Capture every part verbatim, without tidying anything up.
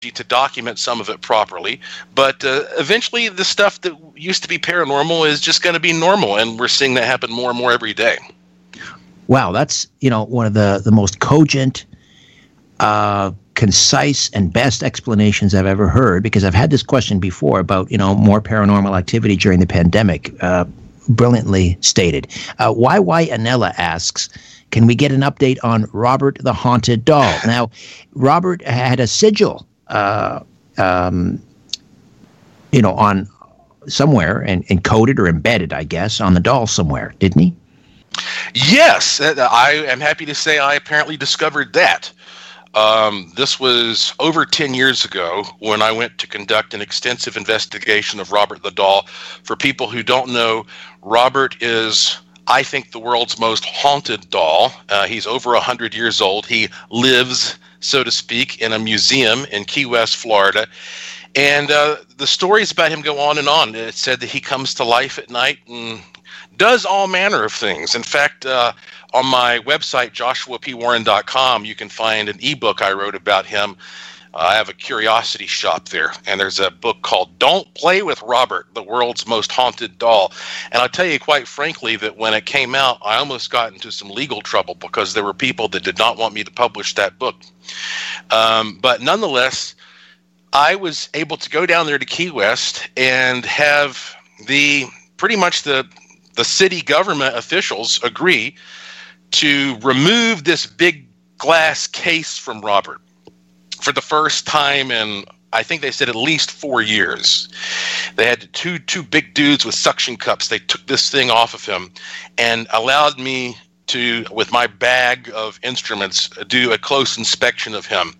to document some of it properly. But uh, eventually the stuff that used to be paranormal is just going to be normal, and we're seeing that happen more and more every day. Wow, that's, you know, one of the, the most cogent, uh, concise, and best explanations I've ever heard, because I've had this question before about, you know, more paranormal activity during the pandemic. Uh, brilliantly stated. Uh, Y Y Anella asks, can we get an update on Robert the Haunted Doll? Now, Robert had a sigil, uh, um, you know, on somewhere and encoded or embedded, I guess, on the doll somewhere, didn't he? Yes, I am happy to say I apparently discovered that. Um, this was over ten years ago when I went to conduct an extensive investigation of Robert the Doll. For people who don't know, Robert is, I think, the world's most haunted doll. Uh, he's over one hundred years old. He lives, so to speak, in a museum in Key West, Florida. And uh, the stories about him go on and on. It said that he comes to life at night and does all manner of things. In fact, uh, on my website, joshua p warren dot com, you can find an ebook I wrote about him. Uh, I have a curiosity shop there, and there's a book called Don't Play with Robert, the World's Most Haunted Doll. And I'll tell you quite frankly that when it came out, I almost got into some legal trouble because there were people that did not want me to publish that book. Um, but nonetheless, I was able to go down there to Key West and have the pretty much the the city government officials agree to remove this big glass case from Robert for the first time in, I think they said, at least four years. They had two two big dudes with suction cups. They took this thing off of him and allowed me to, with my bag of instruments, do a close inspection of him.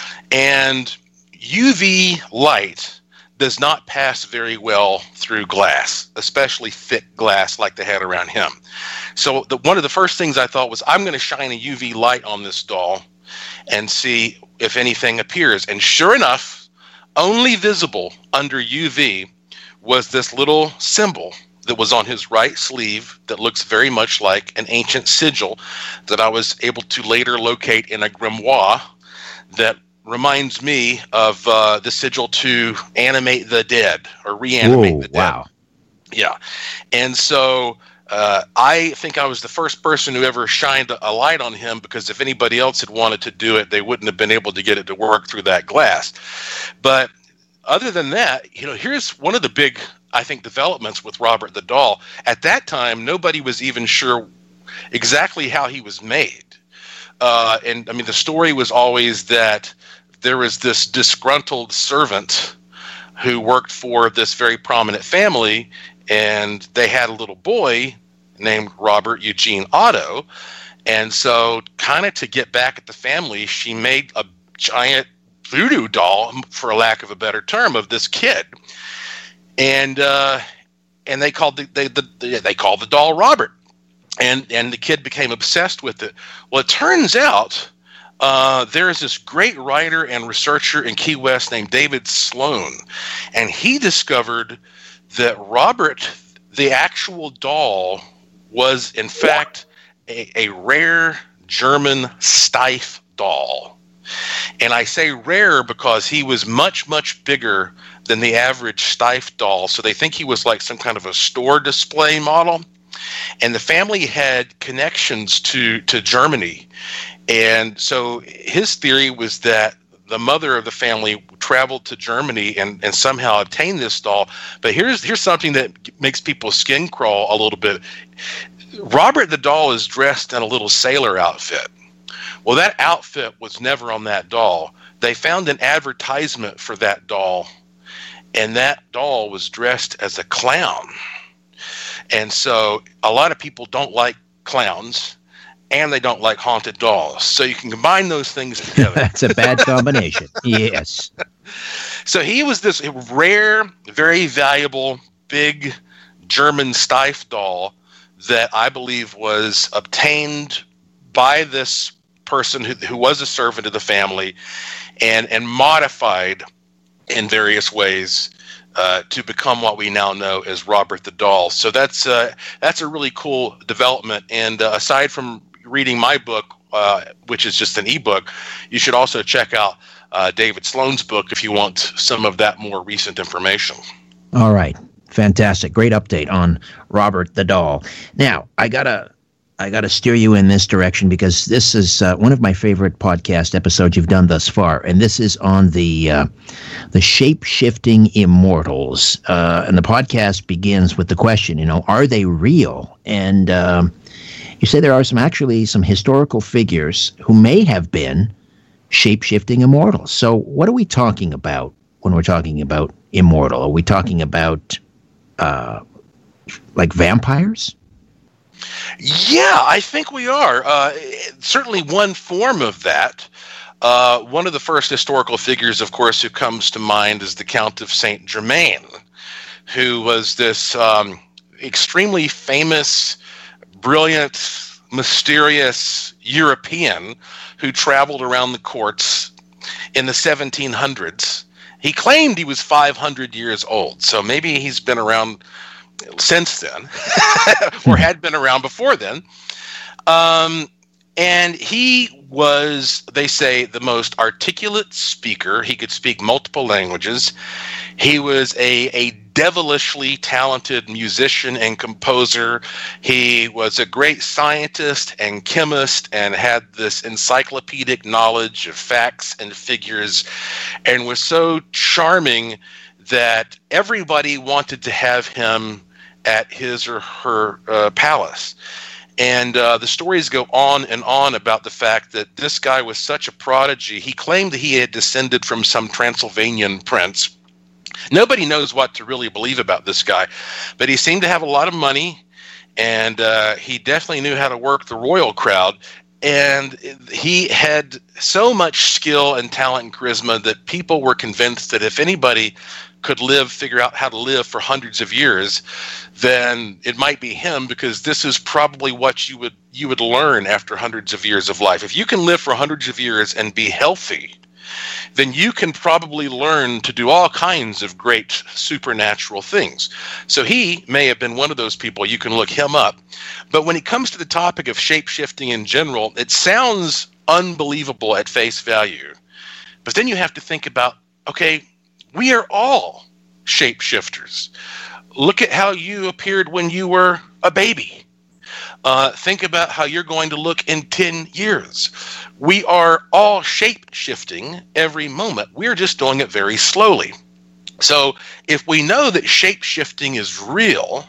And U V light does not pass very well through glass, especially thick glass like they had around him. So the, one of the first things I thought was, I'm going to shine a U V light on this doll and see if anything appears. And sure enough, only visible under U V was this little symbol that was on his right sleeve that looks very much like an ancient sigil that I was able to later locate in a grimoire that reminds me of uh, the sigil to animate the dead or reanimate Whoa, the dead. Wow. Yeah. And so uh, I think I was the first person who ever shined a light on him, because if anybody else had wanted to do it, they wouldn't have been able to get it to work through that glass. But other than that, you know, here's one of the big, I think, developments with Robert the Doll. At that time, nobody was even sure exactly how he was made. Uh, and I mean, the story was always that there was this disgruntled servant who worked for this very prominent family, and they had a little boy named Robert Eugene Otto. And so kind of to get back at the family, she made a giant voodoo doll, for lack of a better term, of this kid. And uh, and they called the, they, the, they called the doll Robert. And, and the kid became obsessed with it. Well, it turns out Uh, there is this great writer and researcher in Key West named David Sloan, and he discovered that Robert, the actual doll, was in fact a, a rare German Steiff doll. And I say rare because he was much, much bigger than the average Steiff doll, so they think he was like some kind of a store display model. And the family had connections to, to Germany. And so his theory was that the mother of the family traveled to Germany and, and somehow obtained this doll. But here's here's something that makes people's skin crawl a little bit. Robert the doll is dressed in a little sailor outfit. Well, that outfit was never on that doll. They found an advertisement for that doll, and that doll was dressed as a clown. And so a lot of people don't like clowns, and they don't like haunted dolls. So you can combine those things together. That's a bad combination. Yes. So he was this rare, very valuable, big German Steiff doll that I believe was obtained by this person who, who was a servant of the family and, and modified in various ways Uh, to become what we now know as Robert the Doll. So that's uh, that's a really cool development. And uh, aside from reading my book, uh, which is just an ebook, you should also check out uh, David Sloan's book if you want some of that more recent information. All right. Fantastic. Great update on Robert the Doll. Now, I gotta I gotta steer you in this direction because this is uh, one of my favorite podcast episodes you've done thus far, and this is on the uh, the shape-shifting immortals. Uh, and the podcast begins with the question, you know, are they real? And um, you say there are some actually some historical figures who may have been shape-shifting immortals. So, what are we talking about when we're talking about immortal? Are we talking about Uh, like vampires? Yeah, I think we are. Uh, certainly one form of that. Uh, one of the first historical figures, of course, who comes to mind is the Count of Saint Germain, who was this um, extremely famous, brilliant, mysterious European who traveled around the courts in the seventeen hundreds. He claimed he was five hundred years old, so maybe he's been around since then, or had been around before then. Um, and he was, they say, the most articulate speaker. He could speak multiple languages. He was a, a devilishly talented musician and composer. He was a great scientist and chemist and had this encyclopedic knowledge of facts and figures, and was so charming that everybody wanted to have him at his or her uh, palace. And uh, the stories go on and on about the fact that this guy was such a prodigy. He claimed that he had descended from some Transylvanian prince. Nobody knows what to really believe about this guy, but he seemed to have a lot of money, and uh, he definitely knew how to work the royal crowd. And he had so much skill and talent and charisma that people were convinced that if anybody could live, figure out how to live for hundreds of years, then it might be him, because this is probably what you would you would learn after hundreds of years of life. If you can live for hundreds of years and be healthy, then you can probably learn to do all kinds of great supernatural things. So he may have been one of those people. You can look him up. But when it comes to the topic of shape-shifting in general, it sounds unbelievable at face value. But then you have to think about, okay, we are all shapeshifters. Look at how you appeared when you were a baby. Uh, think about how you're going to look in ten years. We are all shape-shifting every moment. We're just doing it very slowly. So if we know that shape-shifting is real,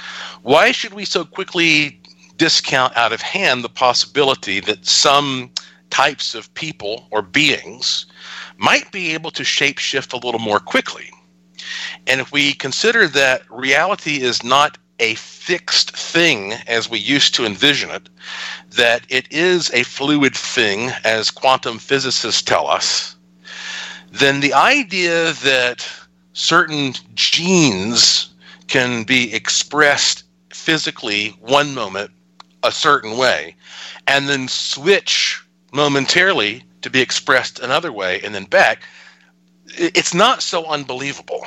why should we so quickly discount out of hand the possibility that some types of people or beings might be able to shape-shift a little more quickly? And if we consider that reality is not a fixed thing as we used to envision it, that it is a fluid thing as quantum physicists tell us, then the idea that certain genes can be expressed physically one moment a certain way and then switch momentarily to be expressed another way and then back, it's not so unbelievable.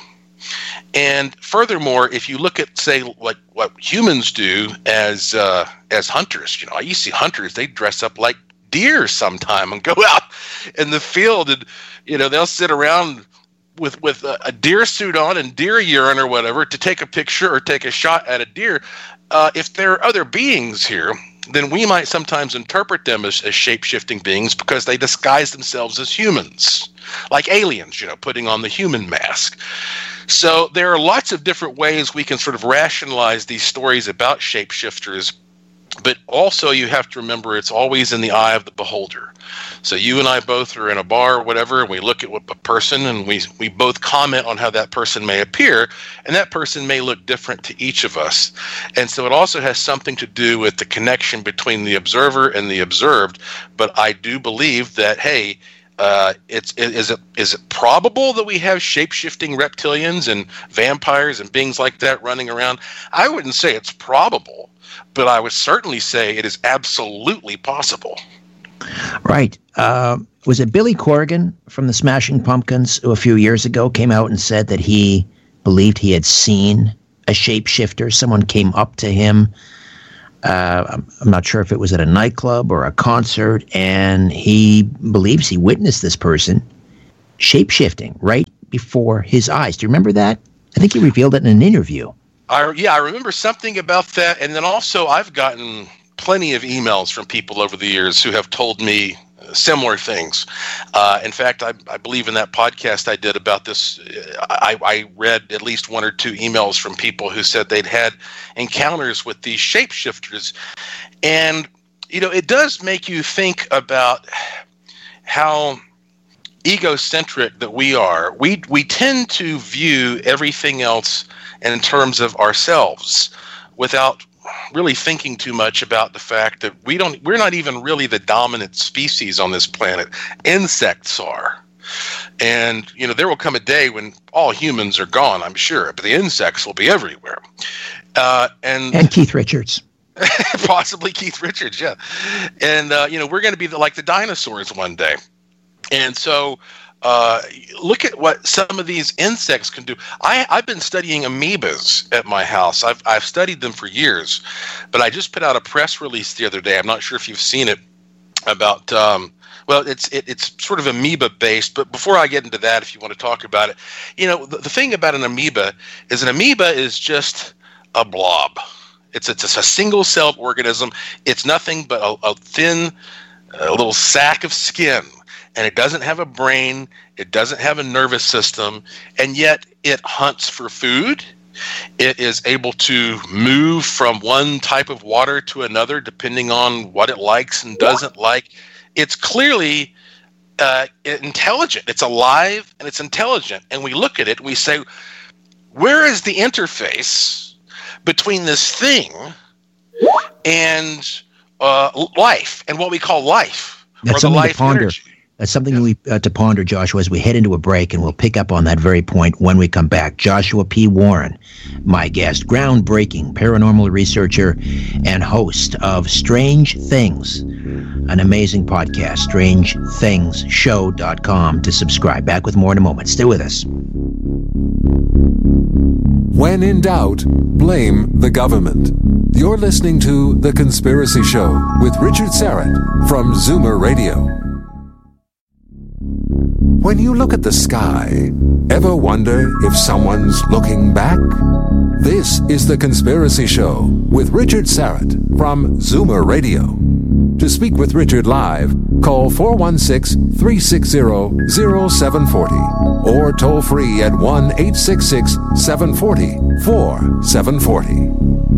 And furthermore, if you look at, say, like what humans do as uh, as hunters, you know, you see hunters, they dress up like deer sometime and go out in the field, and you know they'll sit around with with a, a deer suit on and deer urine or whatever to take a picture or take a shot at a deer. Uh, if there are other beings here, then we might sometimes interpret them as, as shape-shifting beings because they disguise themselves as humans, like aliens, you know, putting on the human mask. So there are lots of different ways we can sort of rationalize these stories about shapeshifters, but also you have to remember it's always in the eye of the beholder. So you and I both are in a bar or whatever, and we look at a person and we we both comment on how that person may appear, and that person may look different to each of us. And so it also has something to do with the connection between the observer and the observed. But I do believe that, hey, Uh, it's is it is it probable that we have shape-shifting reptilians and vampires and beings like that running around? I wouldn't say it's probable, but I would certainly say it is absolutely possible. Right. Uh, was it Billy Corgan from the Smashing Pumpkins who a few years ago came out and said that he believed he had seen a shapeshifter? Someone came up to him. Uh, I'm not sure if it was at a nightclub or a concert, and he believes he witnessed this person shape-shifting right before his eyes. Do you remember that? I think he revealed it in an interview. I, yeah, I remember something about that. And then also I've gotten plenty of emails from people over the years who have told me similar things. Uh, in fact, I, I believe in that podcast I did about this, I, I read at least one or two emails from people who said they'd had encounters with these shapeshifters. And, you know, it does make you think about how egocentric that we are. We we tend to view everything else in terms of ourselves without really thinking too much about the fact that we don't we're not even really the dominant species on this planet. Insects are. And, you know, there will come a day when all humans are gone, I'm sure, but the insects will be everywhere. Uh, and and Keith Richards. Possibly Keith Richards, yeah. And, uh, you know, we're going to be the, like the dinosaurs one day. And so uh, look at what some of these insects can do. I, I've been studying amoebas at my house. I've, I've studied them for years, but I just put out a press release the other day. I'm not sure if you've seen it about, um, well, it's it, it's sort of amoeba-based. But before I get into that, if you want to talk about it, you know, the, the thing about an amoeba is an amoeba is just a blob. It's, it's a single-celled organism. It's nothing but a, a thin, a little sack of skin. And it doesn't have a brain, it doesn't have a nervous system, and yet it hunts for food. It is able to move from one type of water to another depending on what it likes and doesn't like. It's clearly uh, intelligent. It's alive and it's intelligent. And we look at it and we say, where is the interface between this thing and uh, life, and what we call life? That's or the something life to ponder. Energy. That's something we uh, to ponder, Joshua, as we head into a break, and we'll pick up on that very point when we come back. Joshua P. Warren, my guest, groundbreaking paranormal researcher and host of Strange Things, an amazing podcast, strange things show dot com to subscribe. Back with more in a moment. Stay with us. When in doubt, blame the government. You're listening to The Conspiracy Show with Richard Syrett from Zoomer Radio. When you look at the sky, ever wonder if someone's looking back? This is The Conspiracy Show with Richard Syrett from Zoomer Radio. To speak with Richard live, call four one six, three six zero, zero seven four zero or toll free at one eight six six, seven four zero, four seven four zero.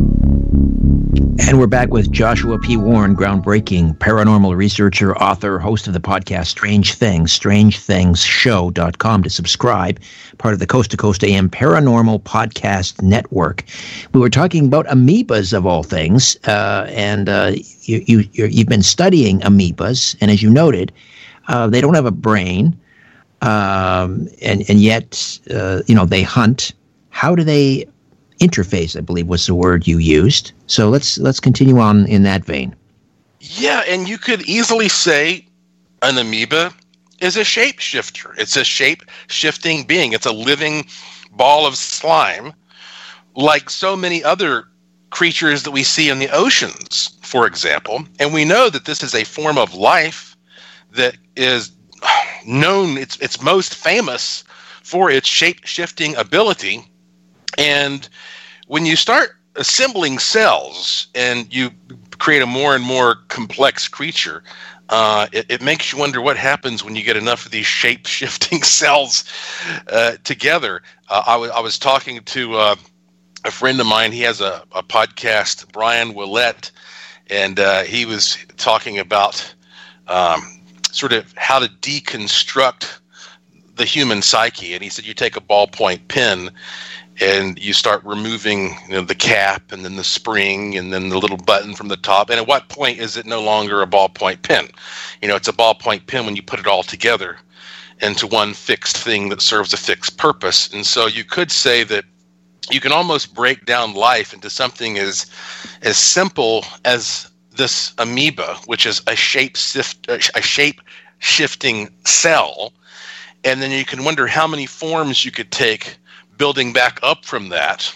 And we're back with Joshua P. Warren, groundbreaking paranormal researcher, author, host of the podcast Strange Things, strange things show dot com to subscribe, part of the Coast to Coast A M Paranormal Podcast Network. We were talking about amoebas of all things, uh, and uh, you, you, you're, you've been studying amoebas, and as you noted, uh, they don't have a brain, um, and, and yet, uh, you know, they hunt. How do they interface, I believe was the word you used. So let's let's continue on in that vein. Yeah, and you could easily say an amoeba is a shapeshifter. It's a shape-shifting being. It's a living ball of slime, like so many other creatures that we see in the oceans, for example. And we know that this is a form of life that is known, it's it's most famous for its shape-shifting ability. And when you start assembling cells and you create a more and more complex creature, uh, it, it makes you wonder what happens when you get enough of these shape-shifting cells uh, together. Uh, I, w- I was talking to uh, a friend of mine. He has a, a podcast, Brian Willett, and uh, he was talking about um, sort of how to deconstruct the human psyche. And he said you take a ballpoint pen and you start removing, you know, the cap and then the spring and then the little button from the top. And at what point is it no longer a ballpoint pen? You know, it's a ballpoint pen when you put it all together into one fixed thing that serves a fixed purpose. And so you could say that you can almost break down life into something as as simple as this amoeba, which is a shape shift, a shape shifting cell. And then you can wonder how many forms you could take building back up from that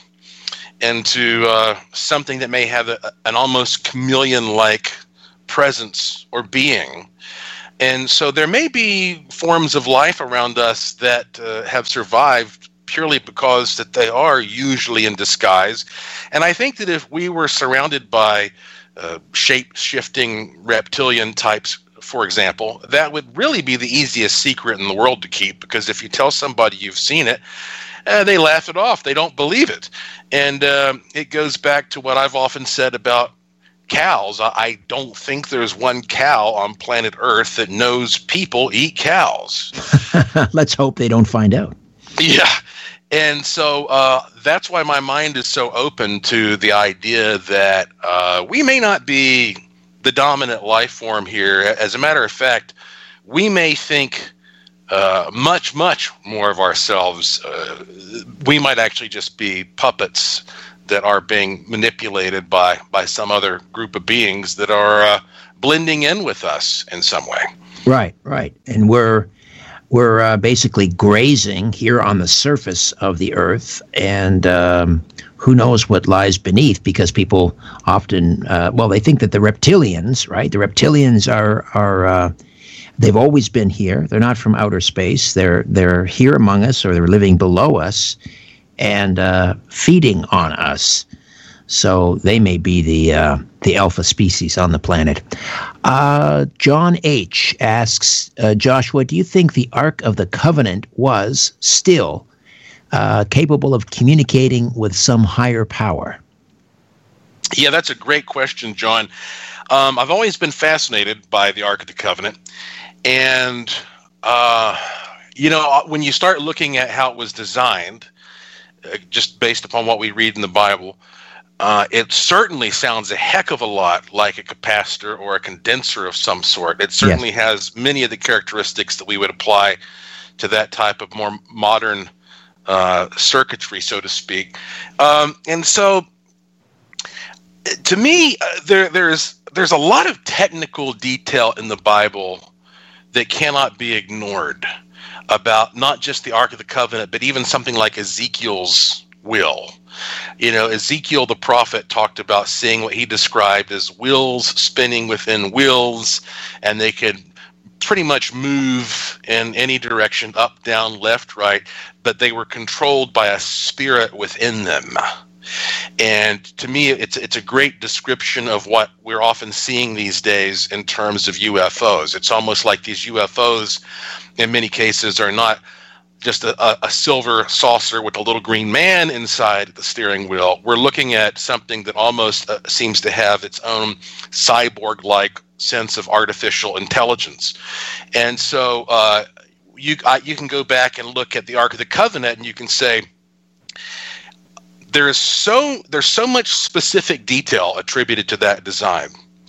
into uh, something that may have a, an almost chameleon-like presence or being. And so there may be forms of life around us that uh, have survived purely because that they are usually in disguise. And I think that if we were surrounded by uh, shape-shifting reptilian types, for example, that would really be the easiest secret in the world to keep, because if you tell somebody you've seen it, uh, they laugh it off. They don't believe it. And uh, it goes back to what I've often said about cows. I don't think there's one cow on planet Earth that knows people eat cows. Let's hope they don't find out. Yeah. And so uh, that's why my mind is so open to the idea that uh, we may not be the dominant life form here. As a matter of fact, we may think uh, much, much more of ourselves. Uh, we might actually just be puppets that are being manipulated by, by some other group of beings that are uh, blending in with us in some way. Right, right. And we're we're uh, basically grazing here on the surface of the Earth, and um, who knows what lies beneath, because people often, uh, well, they think that the reptilians, right, the reptilians are, are uh, they've always been here. They're not from outer space. They're, they're here among us, or they're living below us, and uh, feeding on us. So they may be the uh, the alpha species on the planet. Uh, John H. asks, uh, Joshua, do you think the Ark of the Covenant was still uh, capable of communicating with some higher power? Yeah, that's a great question, John. Um, I've always been fascinated by the Ark of the Covenant. And, uh, you know, when you start looking at how it was designed, uh, just based upon what we read in the Bible, Uh, it certainly sounds a heck of a lot like a capacitor or a condenser of some sort. It certainly yes. has many of the characteristics that we would apply to that type of more modern uh, circuitry, so to speak. Um, and so, to me, uh, there there's there's a lot of technical detail in the Bible that cannot be ignored about not just the Ark of the Covenant, but even something like Ezekiel's will. You know, Ezekiel the prophet talked about seeing what he described as wheels spinning within wheels, and they could pretty much move in any direction, up, down, left, right, but they were controlled by a spirit within them. And to me, it's it's a great description of what we're often seeing these days in terms of U F Os. It's almost like these U F Os, in many cases, are not just a, a silver saucer with a little green man inside the steering wheel. We're looking at something that almost uh, seems to have its own cyborg-like sense of artificial intelligence. And so uh, you I, you can go back and look at the Ark of the Covenant, and you can say there is so there's so much specific detail attributed to that design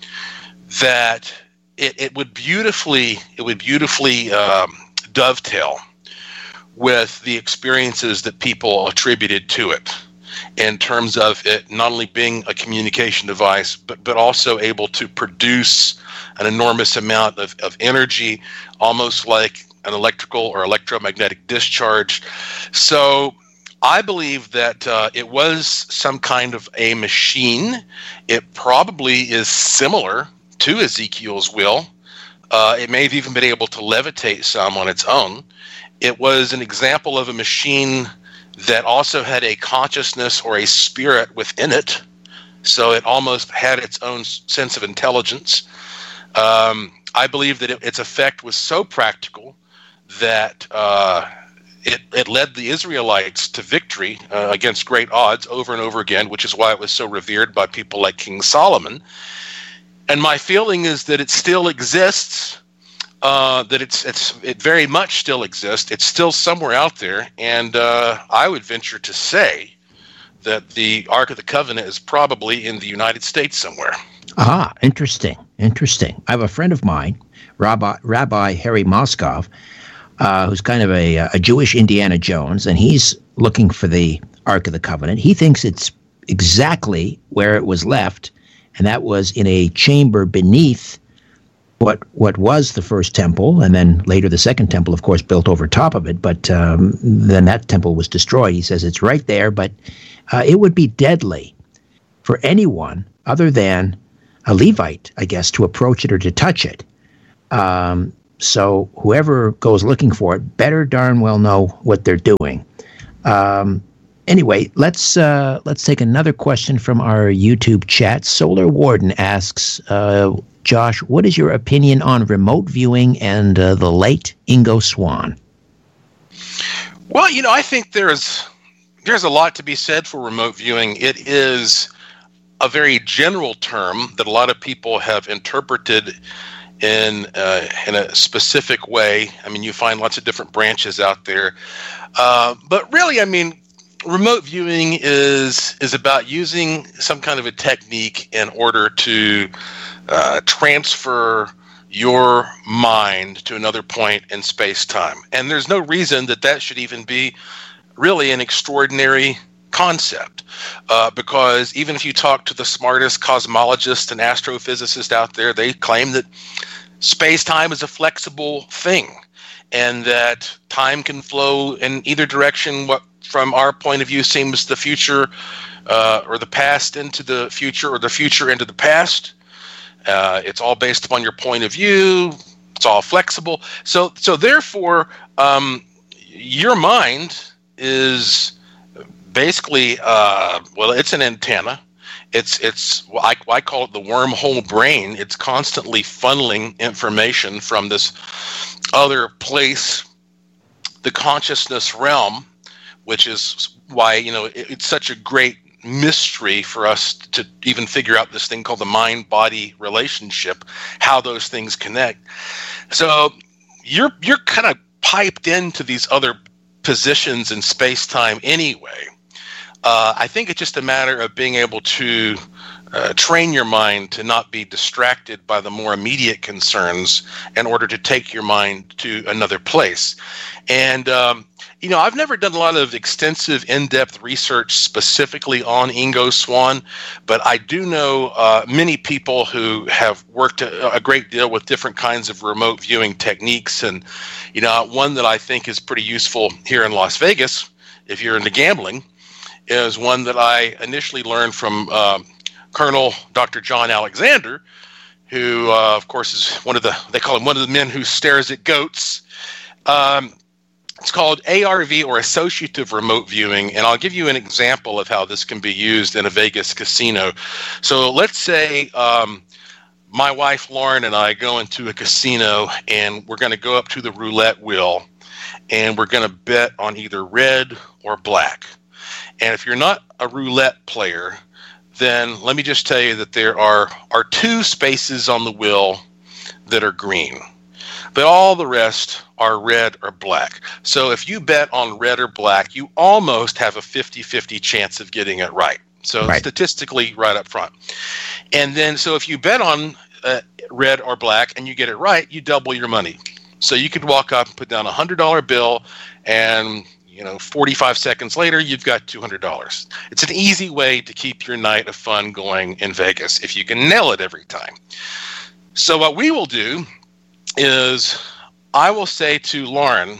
that it, it would beautifully it would beautifully um, dovetail with the experiences that people attributed to it, in terms of it not only being a communication device, but, but also able to produce an enormous amount of, of energy, almost like an electrical or electromagnetic discharge. So I believe that uh, it was some kind of a machine. It probably is similar to Ezekiel's will. Uh, it may have even been able to levitate some on its own. It was an example of a machine that also had a consciousness or a spirit within it. So it almost had its own sense of intelligence. Um, I believe that it, its effect was so practical that uh, it, it led the Israelites to victory uh, against great odds over and over again, which is why it was so revered by people like King Solomon. And my feeling is that it still exists. Uh, that it's it's it very much still exists. It's still somewhere out there, and uh, I would venture to say that the Ark of the Covenant is probably in the United States somewhere. Ah, interesting, interesting. I have a friend of mine, Rabbi Rabbi Harry Moskov, uh, who's kind of a, a Jewish Indiana Jones, and he's looking for the Ark of the Covenant. He thinks it's exactly where it was left, and that was in a chamber beneath what what was the first temple, and then later the second temple, of course, built over top of it. But um, then that temple was destroyed. He says it's right there, but uh, it would be deadly for anyone other than a Levite, I guess, to approach it or to touch it. Um, so whoever goes looking for it better darn well know what they're doing. Um, anyway, let's uh, let's take another question from our YouTube chat. Solar Warden asks, uh, Josh, what is your opinion on remote viewing and uh, the late Ingo Swann? Well, you know, I think there's there's a lot to be said for remote viewing. It is a very general term that a lot of people have interpreted in uh, in a specific way. I mean, you find lots of different branches out there. Uh, but really, I mean, remote viewing is is about using some kind of a technique in order to uh, transfer your mind to another point in space-time. And there's no reason that that should even be really an extraordinary concept, uh, because even if you talk to the smartest cosmologists and astrophysicists out there, they claim that space-time is a flexible thing and that time can flow in either direction. What, from our point of view, seems the future uh, or the past into the future, or the future into the past. Uh, it's all based upon your point of view. It's all flexible. So, so therefore, um, your mind is basically, uh, well, it's an antenna. It's, it's well, I, I call it the wormhole brain. It's constantly funneling information from this other place, the consciousness realm, which is why, you know, it, it's such a great mystery for us to even figure out this thing called the mind-body relationship, how those things connect. So you're you're kind of piped into these other positions in space-time anyway. Uh, I think it's just a matter of being able to uh, train your mind to not be distracted by the more immediate concerns in order to take your mind to another place. And um, you know, I've never done a lot of extensive, in-depth research specifically on Ingo Swann, but I do know uh, many people who have worked a, a great deal with different kinds of remote viewing techniques. And, you know, one that I think is pretty useful here in Las Vegas, if you're into gambling, is one that I initially learned from uh, Colonel Doctor John Alexander, who, uh, of course, is one of the, they call him one of the men who stares at goats. Um, It's called A R V, or associative remote viewing, and I'll give you an example of how this can be used in a Vegas casino. So let's say um, my wife Lauren and I go into a casino, and we're going to go up to the roulette wheel, and we're going to bet on either red or black. And if you're not a roulette player, then let me just tell you that there are, are two spaces on the wheel that are green, but all the rest are red or black. So if you bet on red or black, you almost have a fifty-fifty chance of getting it right. So right. Statistically right up front. And then, so if you bet on uh, red or black and you get it right, you double your money. So you could walk up and put down a one hundred dollar bill, and you know, forty-five seconds later, you've got two hundred dollars. It's an easy way to keep your night of fun going in Vegas if you can nail it every time. So what we will do is I will say to Lauren,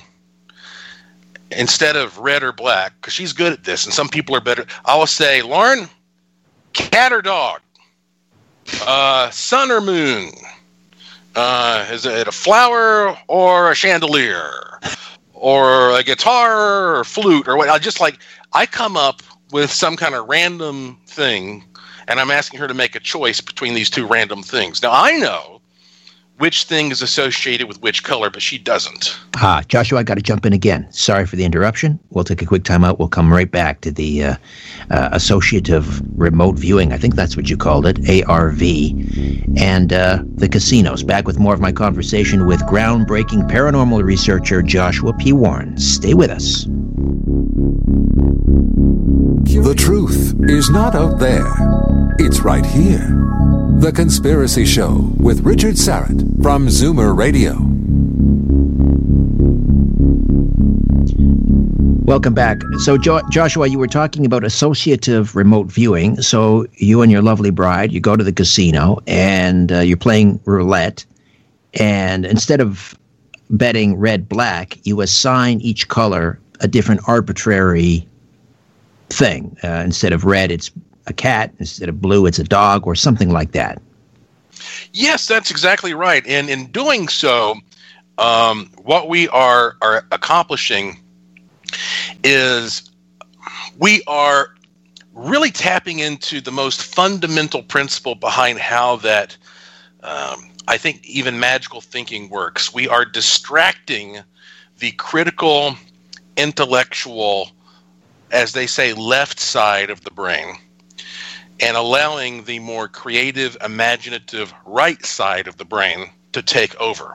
instead of red or black, because she's good at this, and some people are better, I will say, Lauren, cat or dog? Uh, sun or moon? Uh, is it a flower or a chandelier? Or a guitar or flute or what? I just like, I come up with some kind of random thing, and I'm asking her to make a choice between these two random things. Now, I know which thing is associated with which color, but she doesn't. Ah, Joshua, I got to jump in again. Sorry for the interruption. We'll take a quick time out. We'll come right back to the uh, uh, associative remote viewing. I think that's what you called it, A R V, and uh, the casinos. Back with more of my conversation with groundbreaking paranormal researcher Joshua P. Warren. Stay with us. The truth is not out there. It's right here. The Conspiracy Show with Richard Syrett from Zoomer Radio. Welcome back. So, jo- Joshua, you were talking about associative remote viewing. So, you and your lovely bride, you go to the casino, and uh, you're playing roulette. And instead of betting red-black, you assign each color a different arbitrary thing. Uh, instead of red, it's a cat. Instead of blue, it's a dog, or something like that. Yes, that's exactly right. And in doing so, um, what we are, are accomplishing is we are really tapping into the most fundamental principle behind how that, um, I think, even magical thinking works. We are distracting the critical, intellectual, as they say, left side of the brain, and allowing the more creative, imaginative right side of the brain to take over.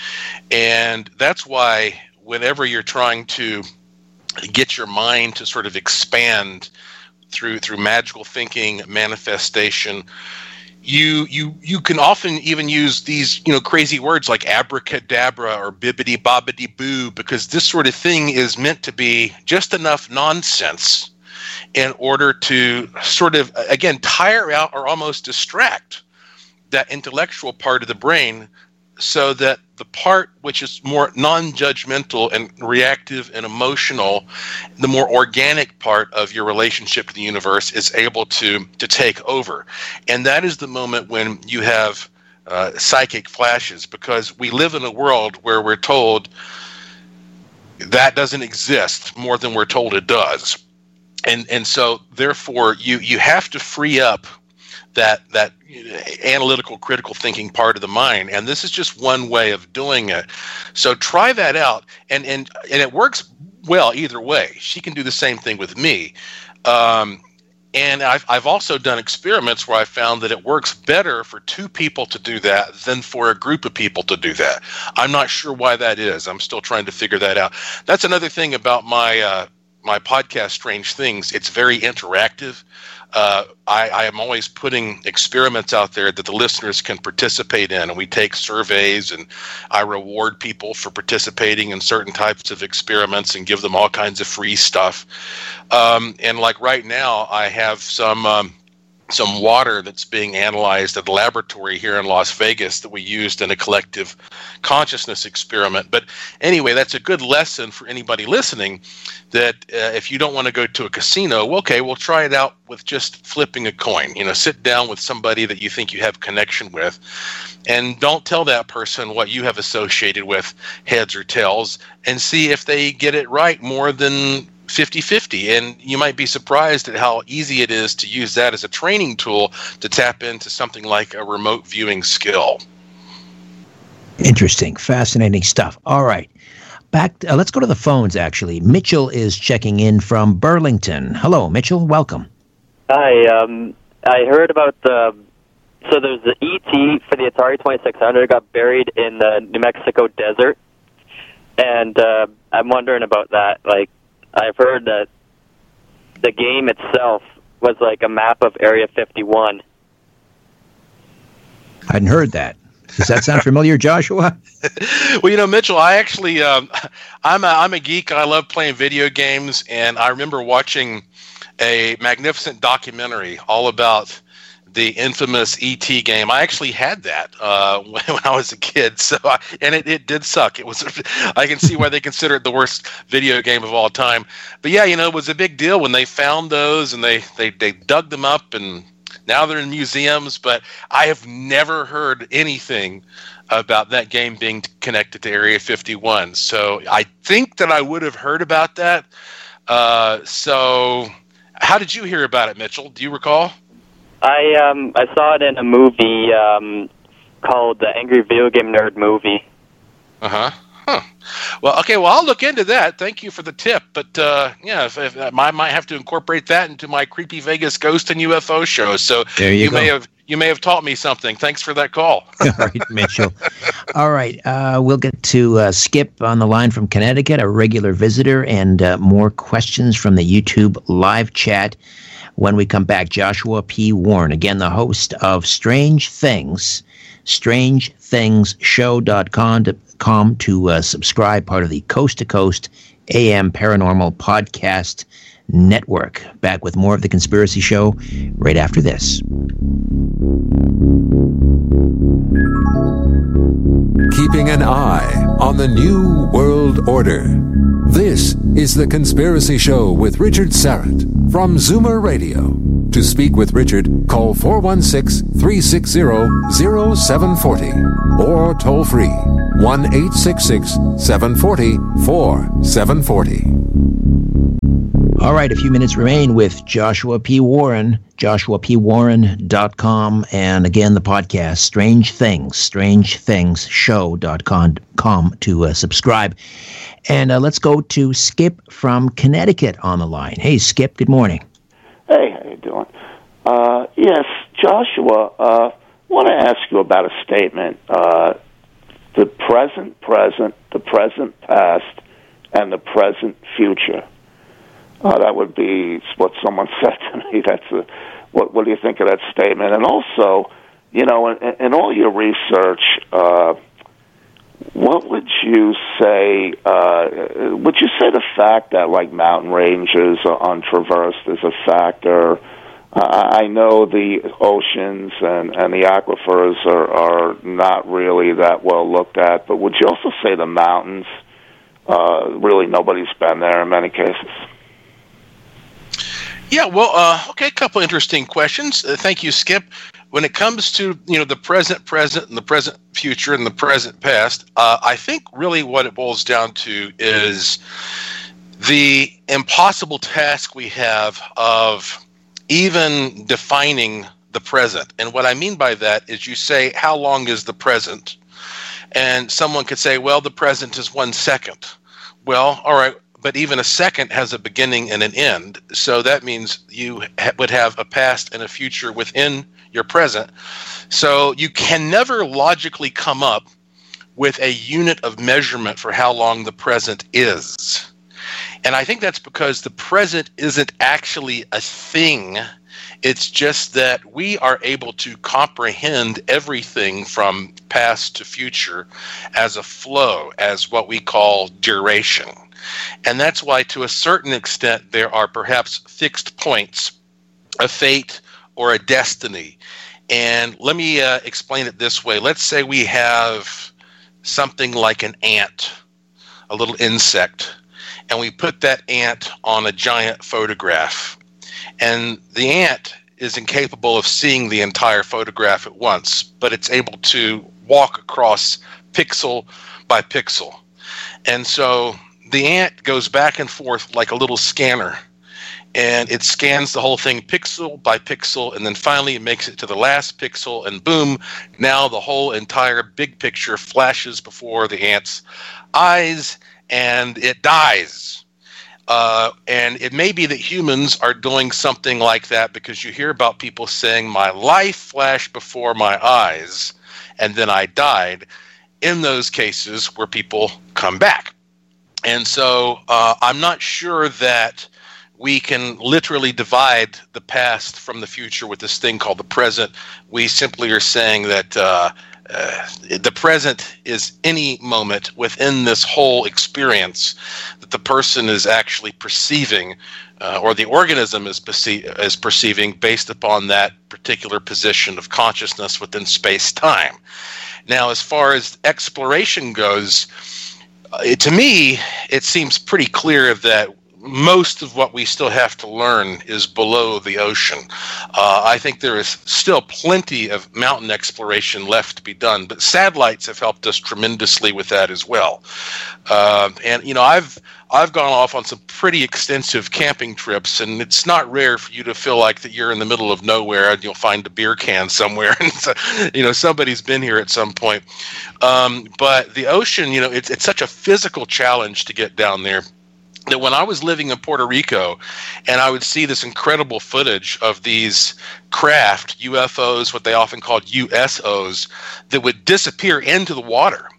And that's why whenever you're trying to get your mind to sort of expand through through magical thinking, manifestation, you you you can often even use these, you know, crazy words like abracadabra or bibbidi bobbidi boo, because this sort of thing is meant to be just enough nonsense in order to sort of, again, tire out or almost distract that intellectual part of the brain, so that the part which is more non-judgmental and reactive and emotional, the more organic part of your relationship to the universe, is able to to take over. And that is the moment when you have uh, psychic flashes, because we live in a world where we're told that doesn't exist more than we're told it does. And and so therefore you you have to free up that that analytical, critical thinking part of the mind, and this is just one way of doing it. So try that out, and and and it works well either way. She can do the same thing with me, um, and I've I've also done experiments where I found that it works better for two people to do that than for a group of people to do that. I'm not sure why that is. I'm still trying to figure that out. That's another thing about my uh, my podcast, Strange Things. It's very interactive. Uh, I, I am always putting experiments out there that the listeners can participate in, and we take surveys, and I reward people for participating in certain types of experiments and give them all kinds of free stuff. Um, and like right now, I have some um, some water that's being analyzed at the laboratory here in Las Vegas that we used in a collective consciousness experiment. But anyway, that's a good lesson for anybody listening, that uh, if you don't want to go to a casino, well, okay, we'll try it out with just flipping a coin. You know, sit down with somebody that you think you have connection with, and don't tell that person what you have associated with, heads or tails, and see if they get it right more than fifty-fifty. And you might be surprised at how easy it is to use that as a training tool to tap into something like a remote viewing skill. Interesting. Fascinating stuff. All right. Back. To, uh, let's go to the phones, actually. Mitchell is checking in from Burlington. Hello, Mitchell. Welcome. Hi. Um, I heard about the... So there's the E T for the Atari twenty-six hundred got buried in the New Mexico desert. And uh, I'm wondering about that. Like, I've heard that the game itself was like a map of Area fifty-one. I hadn't heard that. Does that sound familiar, Joshua? Well, you know, Mitchell, I actually, um, I'm, a, I'm a geek. I love playing video games, and I remember watching a magnificent documentary all about the infamous E T game. I actually had that uh, when, when I was a kid, so I, and it, it did suck. It was. I can see why they consider it the worst video game of all time. But yeah, you know, it was a big deal when they found those, and they, they, they dug them up, and now they're in museums. But I have never heard anything about that game being connected to Area fifty-one. So I think that I would have heard about that. Uh, so how did you hear about it, Mitchell? Do you recall? I um I saw it in a movie um called The Angry Video Game Nerd Movie. Uh-huh. Huh. Well, okay, well, I'll look into that. Thank you for the tip. But, uh, yeah, if, if, I might have to incorporate that into my Creepy Vegas Ghost and U F O show. So there you, you go. may have you may have taught me something. Thanks for that call. All right, Mitchell. All right, uh, we'll get to uh, Skip on the line from Connecticut, a regular visitor, and uh, more questions from the YouTube live chat when we come back. Joshua P. Warren, again, the host of Strange Things, strange things show dot com to, com to uh, subscribe, part of the Coast to Coast A M Paranormal Podcast Network. Back with more of The Conspiracy Show right after this. Keeping an eye on the New World Order. This is The Conspiracy Show with Richard Syrett from Zoomer Radio. To speak with Richard, call four one six, three six zero, zero seven four zero or toll free one eight six six, seven four zero, four seven four zero. All right, a few minutes remain with Joshua P. Warren, joshua p warren dot com, and again, the podcast, Strange Things, strange things show dot com to uh, subscribe. And uh, let's go to Skip from Connecticut on the line. Hey, Skip, good morning. Hey, how you doing? Uh, yes, Joshua, uh, I want to ask you about a statement. Uh, the present, present, the present past, and the present future. Uh, that would be what someone said to me. That's a, what. What do you think of that statement? And also, you know, in, in all your research, uh, what would you say? Uh, would you say the fact that like mountain ranges are untraversed is a factor? Uh, I know the oceans and, and the aquifers are, are not really that well looked at, but would you also say the mountains? Uh, really, nobody's been there in many cases. Yeah, well, uh, okay, a couple interesting questions. Uh, thank you, Skip. When it comes to, you know, the present, present, and the present future and the present past, uh, I think really what it boils down to is the impossible task we have of even defining the present. And what I mean by that is you say, how long is the present? And someone could say, well, the present is one second. Well, all right. But even a second has a beginning and an end. So that means you ha- would have a past and a future within your present. So you can never logically come up with a unit of measurement for how long the present is. And I think that's because the present isn't actually a thing. It's just that we are able to comprehend everything from past to future as a flow, as what we call duration. And that's why, to a certain extent, there are perhaps fixed points, a fate or a destiny. And let me uh, explain it this way. Let's say we have something like an ant, a little insect, and we put that ant on a giant photograph. And the ant is incapable of seeing the entire photograph at once, but it's able to walk across pixel by pixel. And so the ant goes back and forth like a little scanner, and it scans the whole thing pixel by pixel, and then finally it makes it to the last pixel, and boom, now the whole entire big picture flashes before the ant's eyes, and it dies. Uh, and it may be that humans are doing something like that, because you hear about people saying, my life flashed before my eyes, and then I died, in those cases where people come back. And so uh, I'm not sure that we can literally divide the past from the future with this thing called the present. We simply are saying that uh, uh, the present is any moment within this whole experience that the person is actually perceiving, uh, or the organism is, perce- is perceiving based upon that particular position of consciousness within space-time. Now, as far as exploration goes, Uh, it, to me, it seems pretty clear that most of what we still have to learn is below the ocean. Uh, I think there is still plenty of mountain exploration left to be done, but satellites have helped us tremendously with that as well. Uh, and you know, I've I've gone off on some pretty extensive camping trips, and it's not rare for you to feel like that you're in the middle of nowhere and you'll find a beer can somewhere, and so, you know, somebody's been here at some point. Um, but the ocean, you know, it's it's such a physical challenge to get down there, that when I was living in Puerto Rico and I would see this incredible footage of these craft, U F Os, what they often called U S Os, that would disappear into the water.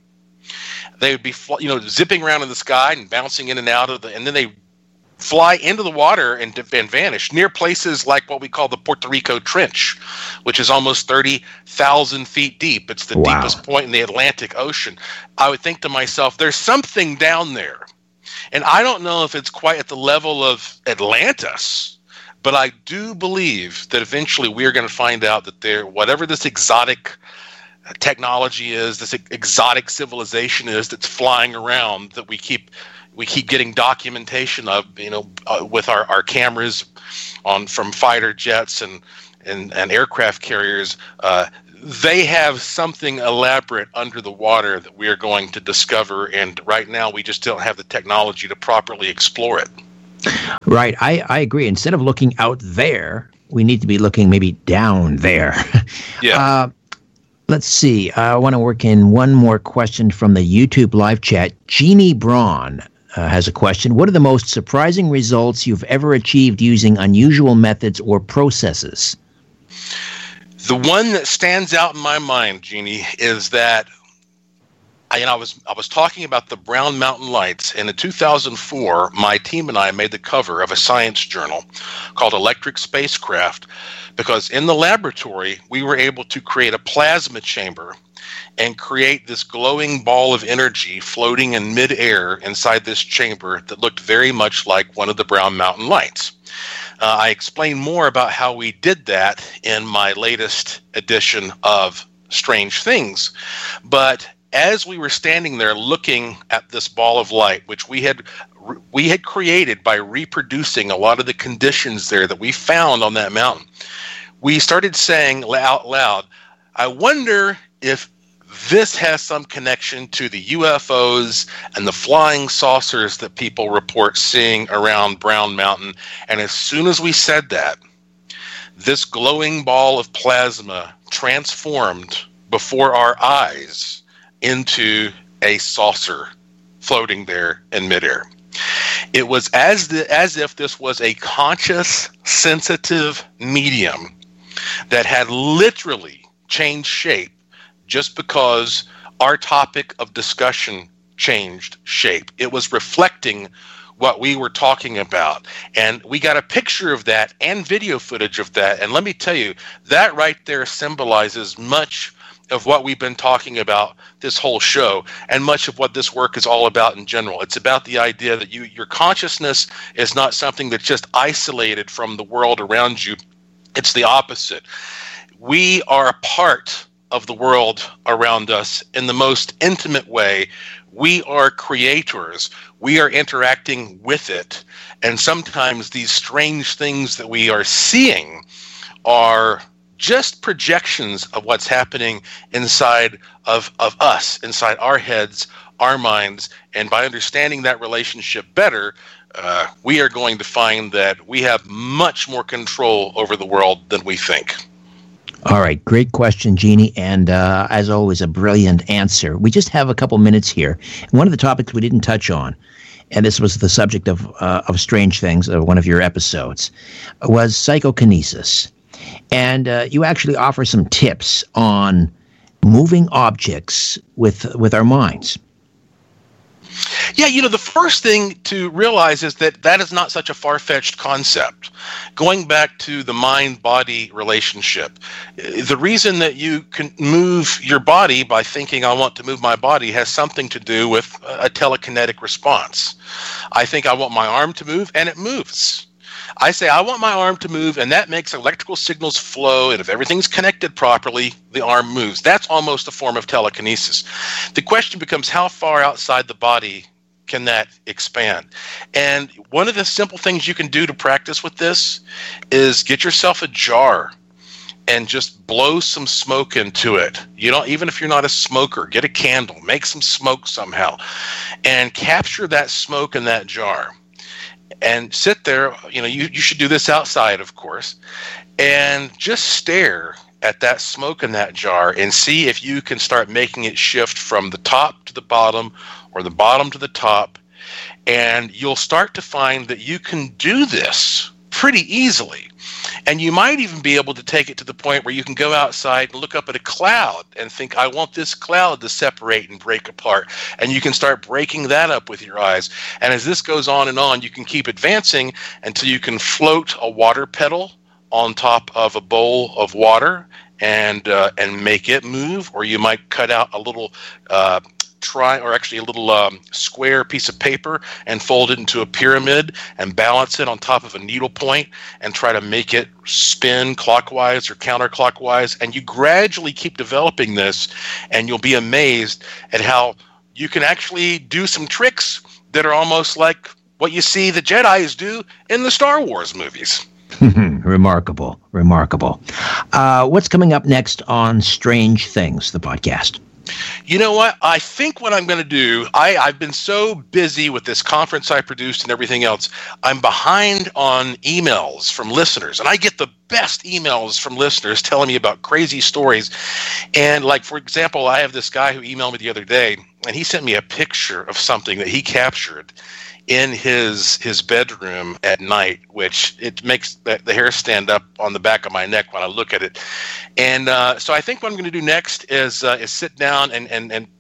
They would be, you know, zipping around in the sky and bouncing in and out of the, and then they fly into the water and, and vanish near places like what we call the Puerto Rico Trench, which is almost thirty thousand feet deep. It's the wow. deepest point in the Atlantic Ocean. I would think to myself, there's something down there. And I don't know if it's quite at the level of Atlantis, but I do believe that eventually we're going to find out that there, whatever this exotic technology is, this exotic civilization is that's flying around that we keep we keep getting documentation of, you know, uh, with our, our cameras on from fighter jets and and, and aircraft carriers. Uh, they have something elaborate under the water that we are going to discover, and right now we just don't have the technology to properly explore it. Right, I, I agree. Instead of looking out there, we need to be looking maybe down there. Yeah. Uh, let's see. I want to work in one more question from the YouTube live chat. Jeannie Braun uh, has a question. What are the most surprising results you've ever achieved using unusual methods or processes? The one that stands out in my mind, Jeannie, is that I, you know, I was I was talking about the Brown Mountain Lights, and in two thousand four, my team and I made the cover of a science journal called Electric Spacecraft, because in the laboratory we were able to create a plasma chamber and create this glowing ball of energy floating in midair inside this chamber that looked very much like one of the Brown Mountain Lights. Uh, I explain more about how we did that in my latest edition of Strange Things, but as we were standing there looking at this ball of light, which we had we had created by reproducing a lot of the conditions there that we found on that mountain, we started saying out loud, I wonder if this has some connection to the U F Os and the flying saucers that people report seeing around Brown Mountain. And as soon as we said that, this glowing ball of plasma transformed before our eyes into a saucer floating there in midair. It was as the, as if this was a conscious, sensitive medium that had literally changed shape just because our topic of discussion changed shape. It was reflecting what we were talking about. And we got a picture of that and video footage of that. And let me tell you, that right there symbolizes much of what we've been talking about this whole show, and much of what this work is all about in general. It's about the idea that you, your consciousness is not something that's just isolated from the world around you. It's the opposite. We are a part of the world around us in the most intimate way. We are creators. We are interacting with it. And sometimes these strange things that we are seeing are just projections of what's happening inside of, of us, inside our heads, our minds. And by understanding that relationship better, uh, we are going to find that we have much more control over the world than we think. All right, great question, Jeannie, and uh, as always, a brilliant answer. We just have a couple minutes here. One of the topics we didn't touch on, and this was the subject of uh, of Strange Things, uh, one of your episodes, was psychokinesis. And uh, you actually offer some tips on moving objects with with our minds. Yeah, you know, the first thing to realize is that that is not such a far-fetched concept. Going back to the mind-body relationship, the reason that you can move your body by thinking, I want to move my body, has something to do with a telekinetic response. I think I want my arm to move, and it moves. I say, I want my arm to move, and that makes electrical signals flow, and if everything's connected properly, the arm moves. That's almost a form of telekinesis. The question becomes, how far outside the body can that expand? And one of the simple things you can do to practice with this is get yourself a jar and just blow some smoke into it. You know, even if you're not a smoker, get a candle, make some smoke somehow, and capture that smoke in that jar. And sit there, you know, you, you should do this outside, of course, and just stare at that smoke in that jar and see if you can start making it shift from the top to the bottom or the bottom to the top. And you'll start to find that you can do this pretty easily. And you might even be able to take it to the point where you can go outside and look up at a cloud and think, I want this cloud to separate and break apart. And you can start breaking that up with your eyes. And as this goes on and on, you can keep advancing until you can float a water pedal on top of a bowl of water and uh, and make it move. Or you might cut out a little uh, tri or actually a little um, square piece of paper and fold it into a pyramid and balance it on top of a needle point and try to make it spin clockwise or counterclockwise. And you gradually keep developing this, and you'll be amazed at how you can actually do some tricks that are almost like what you see the Jedis do in the Star Wars movies. Remarkable, remarkable. Uh, what's coming up next on Strange Things, the podcast? You know what? I think what I'm going to do, I, I've been so busy with this conference I produced and everything else, I'm behind on emails from listeners. And I get the best emails from listeners telling me about crazy stories. And like, for example, I have this guy who emailed me the other day, and he sent me a picture of something that he captured in his his bedroom at night, which it makes the, the hair stand up on the back of my neck when I look at it. And uh, so I think what I'm going to do next is uh, is sit down and, and, and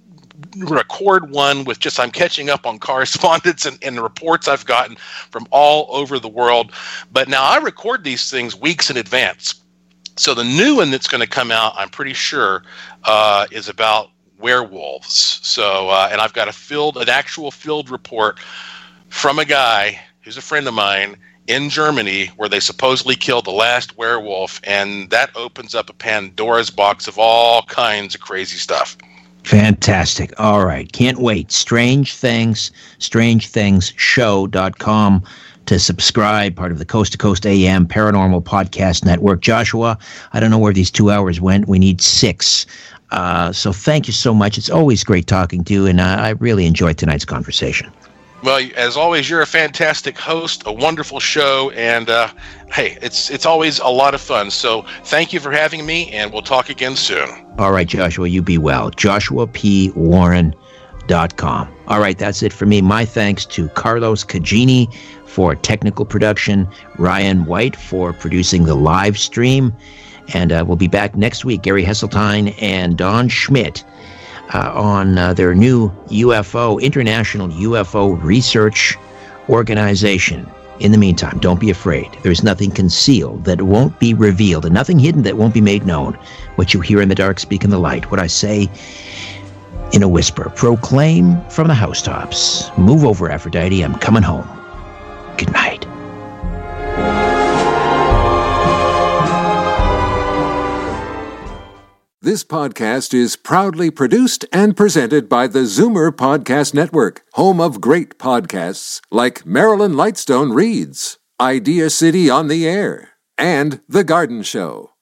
record one with just, I'm catching up on correspondence and, and reports I've gotten from all over the world. But now I record these things weeks in advance. So the new one that's going to come out, I'm pretty sure, uh, is about werewolves. So, uh, and I've got a field, an actual field report from a guy who's a friend of mine in Germany where they supposedly killed the last werewolf, and that opens up a Pandora's box of all kinds of crazy stuff. Fantastic. All right. Can't wait. Strange Things, strange things show dot com to subscribe, part of the Coast to Coast A M Paranormal Podcast Network. Joshua, I don't know where these two hours went. We need six. Uh, so thank you so much. It's always great talking to you, and uh, I really enjoyed tonight's conversation. Well, as always, you're a fantastic host, a wonderful show, and uh, hey, it's it's always a lot of fun. So thank you for having me, and we'll talk again soon. All right, Joshua, you be well. Joshua P Warren dot com. All right, that's it for me. My thanks to Carlos Cagini for technical production, Ryan White for producing the live stream, and uh, we'll be back next week. Gary Hesseltine and Don Schmidt Uh, on uh, their new U F O, International U F O Research Organization. In the meantime, don't be afraid. There's nothing concealed that won't be revealed, and nothing hidden that won't be made known. What you hear in the dark, speak in the light. What I say in a whisper, proclaim from the housetops. Move over, Aphrodite. I'm coming home. Good night. This podcast is proudly produced and presented by the Zoomer Podcast Network, home of great podcasts like Marilyn Lightstone Reads, Idea City on the Air, and The Garden Show.